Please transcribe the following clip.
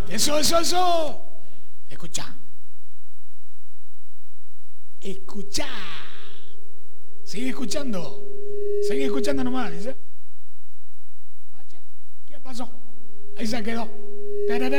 Eso. Escucha. Escucha. Sigue escuchando. Sigue escuchando nomás. ¿Dice? ¿Qué pasó? Ahí se quedó.